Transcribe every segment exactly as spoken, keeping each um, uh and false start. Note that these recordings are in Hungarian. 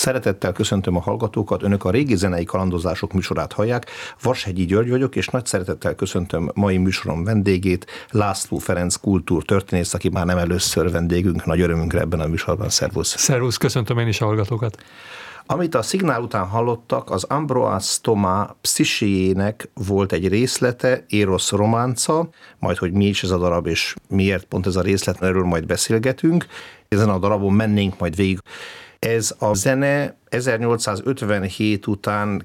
Szeretettel köszöntöm a hallgatókat, önök a Régi Zenei Kalandozások műsorát hallják. Vashegyi György vagyok, és nagy szeretettel köszöntöm mai műsorom vendégét, László Ferenc kultúrtörténész, aki már nem először vendégünk, nagy örömünkre ebben a műsorban. Szervusz! Szervusz, köszöntöm én is a hallgatókat! Amit a szignál után hallottak, az Ambroise Thomas pszichéjének volt egy részlete, Érosz románca, majd hogy mi is ez a darab, és miért pont ez a részlet, erről majd beszélgetünk. Ezen a darabon mennénk majd végig. Ez a zene ezernyolcszázötvenhét után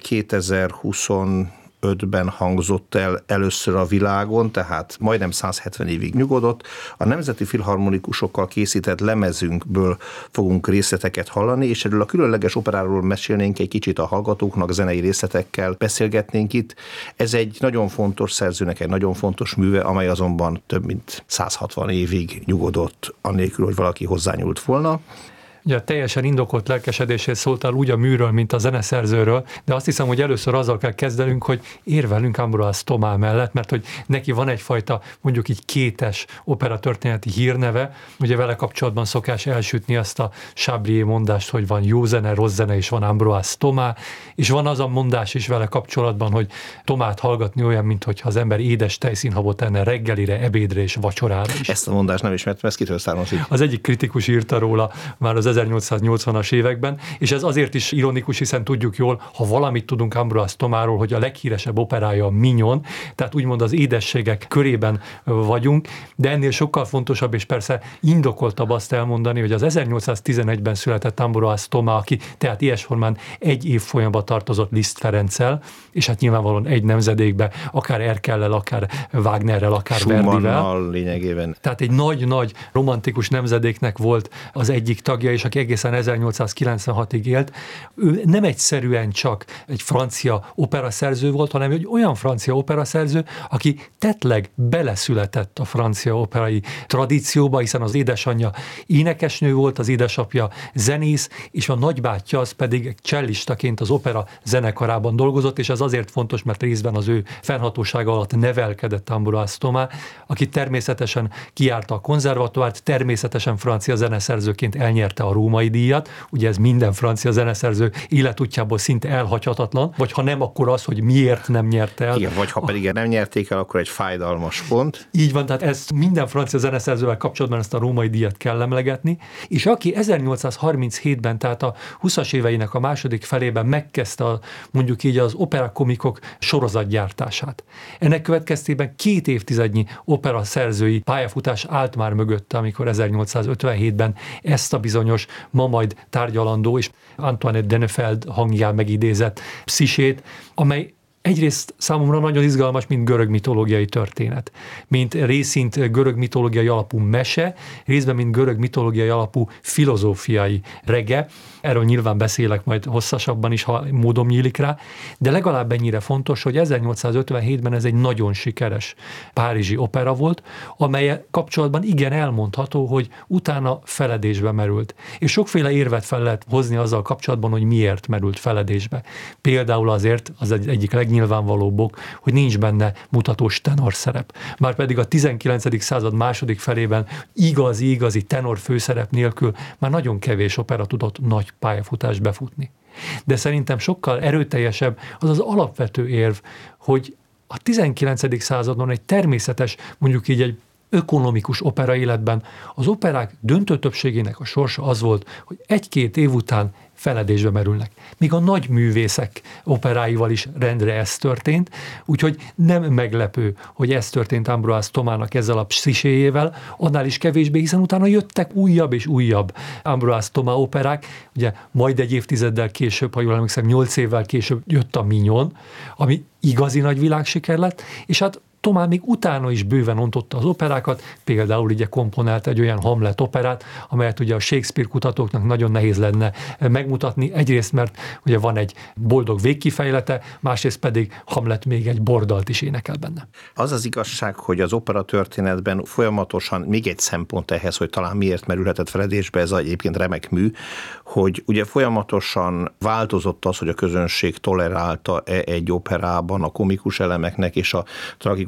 kétezer-huszonötben hangzott el először a világon, tehát majdnem száz hetven évig nyugodott. A Nemzeti Filharmonikusokkal készített lemezünkből fogunk részleteket hallani, és erről a különleges operáról mesélnénk egy kicsit a hallgatóknak, zenei részletekkel beszélgetnénk itt. Ez egy nagyon fontos szerzőnek, egy nagyon fontos műve, amely azonban több mint száz hatvan évig nyugodott, annélkül, hogy valaki hozzányúlt volna. Ugye teljesen indokolt lelkesedésért szóltál úgy a műről, mint a zeneszerzőről, de azt hiszem, hogy először azzal kell kezdenünk, hogy érvelünk Ambroise Thomas mellett, mert hogy neki van egyfajta, mondjuk így kétes operatörténeti hírneve, ugye vele kapcsolatban szokás elsütni azt a Chabrier mondást, hogy van jó zene, rossz zene, és van Ambroise Thomas, és van az a mondás is vele kapcsolatban, hogy Thomast hallgatni olyan, mintha az ember édes tejszínhabot enne reggelire, ebédre és vacsorára is. Ezt a mondást nem ismertem, ez kitől származik? Az egyik kritikus írta róla már az ezernyolcszáznyolcvanas években, és ez azért is ironikus, hiszen tudjuk jól, ha valamit tudunk Ambroise Thomasról, hogy a leghíresebb operája a Mignon, tehát úgymond az édességek körében vagyunk, de ennél sokkal fontosabb, és persze indokoltabb azt elmondani, hogy az ezernyolcszáztizenegyben született Ambroise Thomas, aki tehát ilyes formán egy év folyamban tartozott Liszt Ferenccel, és hát nyilvánvalóan egy nemzedékbe, akár Erkellel, akár Wagnerrel, akár Verdivel. Lényegében. Tehát egy nagy-nagy romantikus nemzedéknek volt az egyik tagja, és aki egészen ezernyolcszázkilencvenhatig élt. Ő nem egyszerűen csak egy francia operaszerző volt, hanem egy olyan francia operaszerző, aki tettleg beleszületett a francia operai tradícióba, hiszen az édesanyja énekesnő volt, az édesapja zenész, és a nagybátyja az pedig cellistaként az opera zenekarában dolgozott, és ez azért fontos, mert részben az ő fennhatósága alatt nevelkedett Ambroise Thomas, aki természetesen kijárta a konzervatoárt, természetesen francia zeneszerzőként elnyerte a római díjat, ugye ez minden francia zeneszerző életútjából szinte elhagyhatatlan, vagy ha nem, akkor az, hogy miért nem nyerte el. Igen, vagy ha pedig nem nyerték el, akkor egy fájdalmas pont. Így van, tehát ezt minden francia zeneszerzővel kapcsolatban ezt a római díjat kell emlegetni, és aki ezernyolcszázharminchétben, tehát a huszas éveinek a második felében megkezdte a, mondjuk így az operakomikok sorozatgyártását. Ennek következtében két évtizednyi opera szerzői pályafutás állt már mögötte, amikor ezernyolcszázötvenhétben ezt a bizonyos, ma majd tárgyalandó és Antoinette Dennefeld hangján megidézett pszichet, amely egyrészt számomra nagyon izgalmas, mint görög mitológiai történet. Mint részint görög mitológiai alapú mese, részben mint görög mitológiai alapú filozófiai rege. Erről nyilván beszélek majd hosszasabban is, ha módom nyílik rá, de legalább ennyire fontos, hogy ezernyolcszázötvenhétben ez egy nagyon sikeres párizsi opera volt, amely kapcsolatban igen elmondható, hogy utána feledésbe merült. És sokféle érvet fel lehet hozni azzal kapcsolatban, hogy miért merült feledésbe. Például azért, az egy, egyik legnyilvánvalóbb ok, hogy nincs benne mutatós tenor szerep. Márpedig a tizenkilencedik század második felében igazi-igazi tenor főszerep nélkül már nagyon kevés opera tudott nagy pályafutást befutni. De szerintem sokkal erőteljesebb az az alapvető érv, hogy a tizenkilencedik századon egy természetes, mondjuk így egy ökonomikus opera életben az operák döntő többségének a sorsa az volt, hogy egy-két év után feledésbe merülnek. Míg a nagy művészek operáival is rendre ez történt, úgyhogy nem meglepő, hogy ez történt Ambroise Thomasnak ezzel a pszichéjével, annál is kevésbé, hiszen utána jöttek újabb és újabb Ambroise Thomas operák, ugye majd egy évtizeddel később, ha jól emlékszem, nyolc évvel később jött a Mignon, ami igazi nagy világsiker lett, és hát Thomas még utána is bőven ontotta az operákat, például ugye komponált egy olyan Hamlet operát, amelyet ugye a Shakespeare kutatóknak nagyon nehéz lenne megmutatni, egyrészt mert ugye van egy boldog végkifejlete, másrészt pedig Hamlet még egy bordalt is énekel benne. Az az igazság, hogy az opera történetben folyamatosan még egy szempont ehhez, hogy talán miért merülhetett feledésbe, ez egyébként remek mű, hogy ugye folyamatosan változott az, hogy a közönség tolerálta egy operában a komikus elemeknek és a tragikus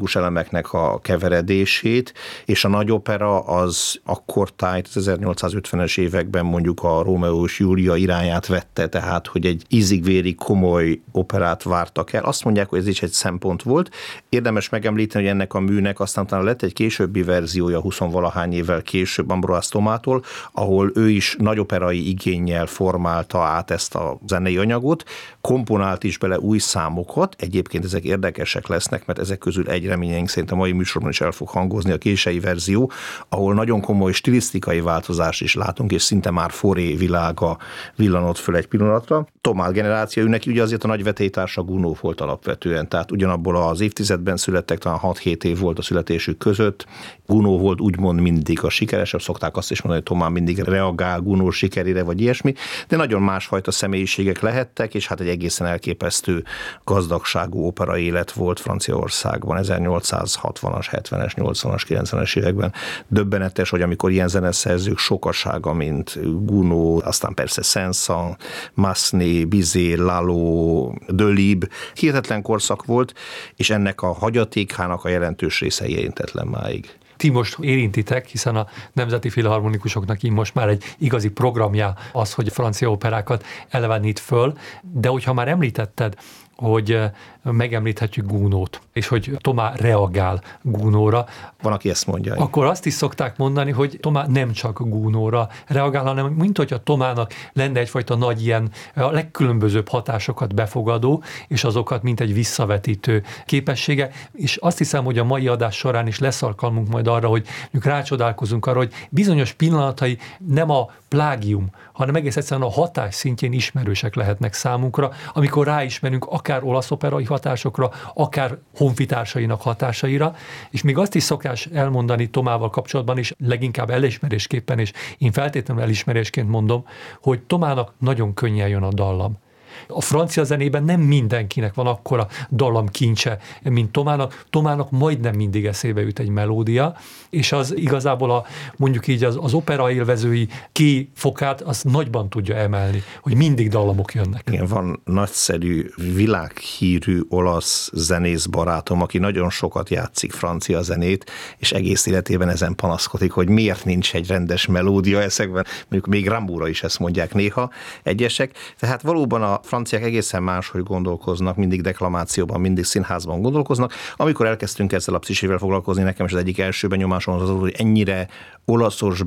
komikus elemeknek a keveredését, és a nagyopera az akkortájt az ezernyolcszázötvenes években mondjuk a Rómeó és Júlia irányát vette, tehát hogy egy ízig-vérig komoly operát vártak el. Azt mondják, hogy ez is egy szempont volt. Érdemes megemlíteni, hogy ennek a műnek aztán utána lett egy későbbi verziója, huszonvalahány évvel később Ambroise Thomas-tól, ahol ő is nagyoperai igénnyel formálta át ezt a zenei anyagot, komponált is bele új számokat, egyébként ezek érdekesek lesznek, mert ezek közül egy reményeink szerint a mai műsorban is el fog hangozni, a késői verzió, ahol nagyon komoly stilisztikai változást is látunk, és szinte már Fauré világa villanott föl egy pillanatra. Thomas generáció, neki ugye azért a nagy vetélytársa Gounod volt alapvetően, tehát ugyanabból az évtizedben születtek, talán hat-hét év volt a születésük között. Gounod volt úgymond mindig a sikeresebb, szokták azt is mondani, hogy Thomas mindig reagál Gounod sikerére, vagy ilyesmi, de nagyon másfajta személyiségek lehettek, és hát egy egészen elképesztő gazdagságú opera élet volt Franciaországban ezernyolcszázhatvanas, hetvenes, nyolcvanas, kilencvenes években. Döbbenetes, hogy amikor ilyen zeneszerzők sokasága, mint Gounod, aztán persze Saint-Saëns, Massenet, Bizet, Lalo, Delibes, hihetetlen korszak volt, és ennek a hagyatékának a jelentős része érintetlen máig. Ti most érintitek, hiszen a Nemzeti Filharmonikusoknak így most már egy igazi programja az, hogy francia operákat elevenít föl, de hogyha már említetted, hogy megemlíthetjük Gounodot, és hogy Thomas reagál Gounodra. Van, aki ezt mondja. Akkor azt is szokták mondani, hogy Thomas nem csak Gounodra reagál, hanem mint hogyha Thomasnak lenne egyfajta nagy ilyen a legkülönbözőbb hatásokat befogadó, és azokat mint egy visszavetítő képessége. És azt hiszem, hogy a mai adás során is lesz alkalmunk majd arra, hogy rácsodálkozunk arra, hogy bizonyos pillanatai nem a plágium, hanem egész egyszerűen a hatás szintjén ismerősek lehetnek számunkra, amikor ráismerünk akár olasz operai hatásokra, akár honfitársainak hatásaira, és még azt is szokás elmondani Thomával kapcsolatban is, leginkább elismerésképpen, és én feltétlenül elismerésként mondom, hogy Thomasnak nagyon könnyen jön a dallam. A francia zenében nem mindenkinek van akkora dallamkincse, mint Thomasnak. Thomasnak majdnem mindig eszébe jut egy melódia, és az igazából a, mondjuk így az, az opera élvezői kifokát az nagyban tudja emelni, hogy mindig dallamok jönnek. Igen, van nagyszerű, világhírű olasz zenész barátom, aki nagyon sokat játszik francia zenét, és egész életében ezen panaszkodik, hogy miért nincs egy rendes melódia ezekben. Mondjuk még Rambourra is ezt mondják néha egyesek. Tehát valóban a franciák egészen máshogy gondolkoznak, mindig deklamációban, mindig színházban gondolkoznak. Amikor elkezdtünk ezzel a pszichével foglalkozni, nekem is az egyik első benyomásom az az, hogy ennyire olaszos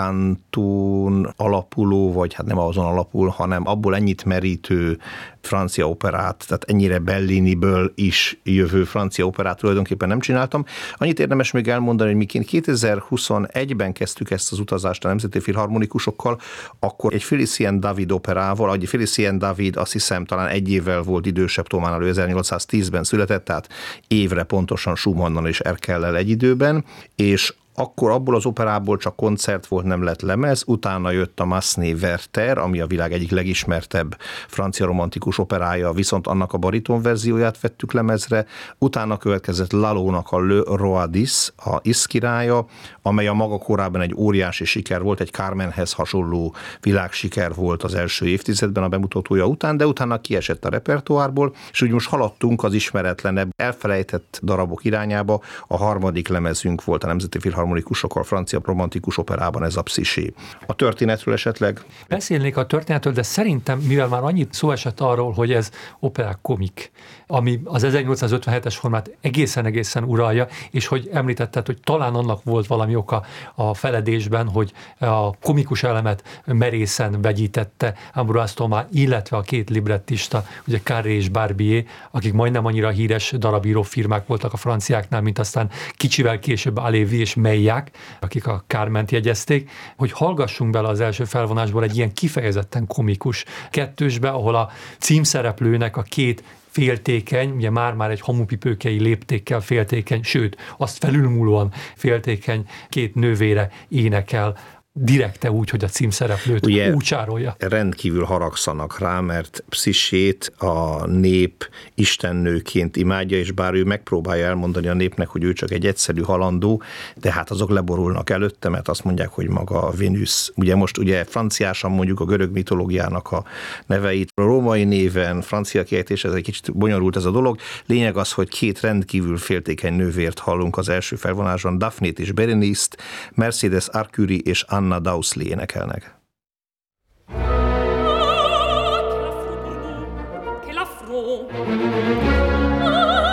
belkantón alapuló, vagy hát nem azon alapul, hanem abból ennyit merítő francia operát, tehát ennyire Belliniből is jövő francia operát tulajdonképpen nem csináltam. Annyit érdemes még elmondani, hogy miként kétezer-huszonegyben kezdtük ezt az utazást a Nemzeti Filharmonikusokkal, akkor egy Félicien David operával, egy Félicien David azt hiszem talán egy évvel volt idősebb Thomásnál, ő ezernyolcszáztízben született, tehát évre pontosan Schumannnal és Erkellel egy időben, és akkor abból az operából csak koncert volt, nem lett lemez, utána jött a Massenet Werther, ami a világ egyik legismertebb francia romantikus operája, viszont annak a bariton verzióját vettük lemezre, utána következett Lalónak a Le Roi dix, a Isz királya, amely a maga korában egy óriási siker volt, egy Carmenhez hasonló világsiker volt az első évtizedben a bemutatója után, de utána kiesett a repertoárból, és úgy most haladtunk az ismeretlenebb, elfelejtett darabok irányába, a harmadik lemezünk volt a Nemzeti Filharmonikusokkal, francia romantikus operában ez a Psyché. A történetről esetleg? Beszélnék a történetről, de szerintem, mivel már annyit szó esett arról, hogy ez operák komik, ami az ezernyolcszázötvenhetes formát egészen-egészen uralja, és hogy említetted, hogy talán annak volt valami oka a feledésben, hogy a komikus elemet merészen vegyítette Ambroise Thomas, illetve a két librettista, ugye Carré és Barbier, akik majdnem annyira híres darabíró firmák voltak a franciáknál, mint aztán kicsivel később Halévy és Meilhac, akik a Carment jegyezték, hogy hallgassunk bele az első felvonásból egy ilyen kifejezetten komikus kettősbe, ahol a címszereplőnek a két féltékeny, ugye már-már egy hamupipőkei léptékkel féltékeny, sőt, azt felülmúlóan féltékeny két nővére énekel direkte úgy, hogy a címszereplőt ugye úgy csárolja. Rendkívül haragszanak rá, mert Pszissét a nép istennőként imádja, és bár ő megpróbálja elmondani a népnek, hogy ő csak egy egyszerű halandó, de hát azok leborulnak előtte, mert azt mondják, hogy maga Vénusz. Ugye most ugye franciásan mondjuk a görög mitológiának a neveit, a római néven, francia kiejtés, ez egy kicsit bonyolult ez a dolog. Lényeg az, hogy két rendkívül féltékeny nővért hallunk az első felvonásban, Daphne-t és Berenice-t, Mercedes Arcuri és Anna Dowsley énekelnek. Che l'affront, che l'affront.